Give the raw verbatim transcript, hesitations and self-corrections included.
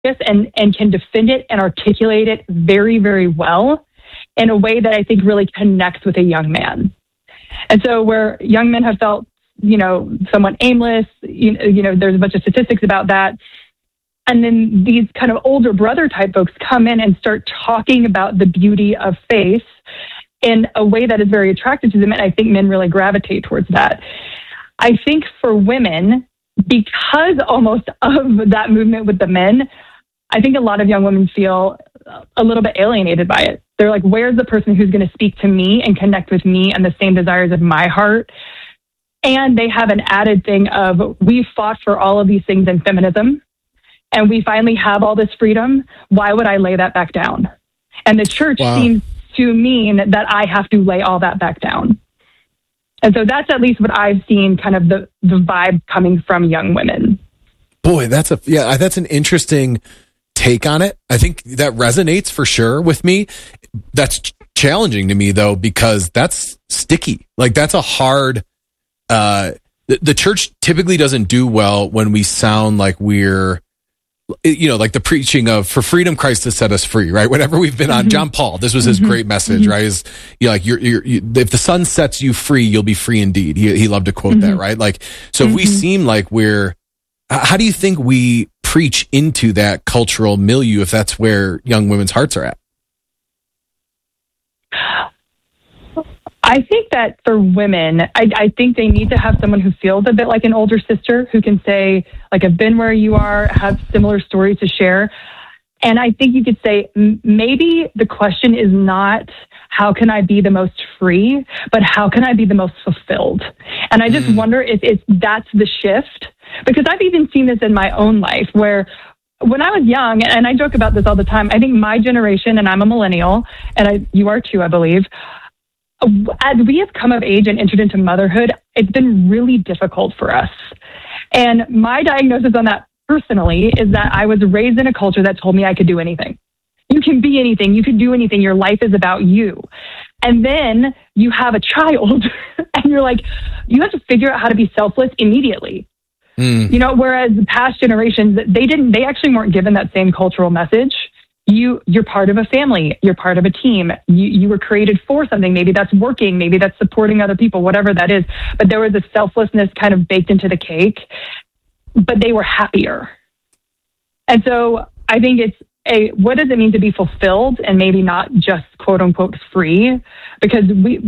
and, and can defend it and articulate it very, very well in a way that I think really connects with a young man. And so where young men have felt, you know, somewhat aimless, you, you know, there's a bunch of statistics about that. And then these kind of older brother type folks come in and start talking about the beauty of faith in a way that is very attractive to them. And I think men really gravitate towards that. I think for women, because almost of that movement with the men, I think a lot of young women feel a little bit alienated by it. They're like, where's the person who's going to speak to me and connect with me and the same desires of my heart? And they have an added thing of, we fought for all of these things in feminism, and we finally have all this freedom. Why would I lay that back down? And the church wow. seems to mean that I have to lay all that back down. And so that's at least what I've seen, kind of the, the vibe coming from young women. Boy, that's a, yeah, that's an interesting take on it. I think that resonates for sure with me. That's ch- challenging to me though, because that's sticky. Like that's a hard, uh, the, the church typically doesn't do well when we sound like we're, you know, like the preaching of for freedom, Christ has set us free, right? Whenever we've been on, John Paul, this was his mm-hmm. great message, mm-hmm. right? Is you know, like you're, you're, you, if the Son sets you free, you'll be free indeed. He, he loved to quote mm-hmm. that, right? Like, so mm-hmm. if we seem like we're, how do you think we preach into that cultural milieu if that's where young women's hearts are at? I think that for women, I, I think they need to have someone who feels a bit like an older sister, who can say, like, I've been where you are, have similar stories to share. And I think you could say, m- maybe the question is not, how can I be the most free, but how can I be the most fulfilled? And I just mm. wonder if, if that's the shift, because I've even seen this in my own life where when I was young, and I joke about this all the time, I think my generation, and I'm a millennial, and I, you are too, I believe, as we have come of age and entered into motherhood, it's been really difficult for us. And my diagnosis on that personally is that I was raised in a culture that told me I could do anything. You can be anything. You can do anything. Your life is about you. And then you have a child and you're like, you have to figure out how to be selfless immediately. Mm. You know, whereas past generations, they didn't, they actually weren't given that same cultural message. You, you're part of a family. You're part of a team. You, you were created for something. Maybe that's working. Maybe that's supporting other people, whatever that is. But there was a selflessness kind of baked into the cake, but they were happier. And so I think it's a, what does it mean to be fulfilled and maybe not just quote unquote free? Because we,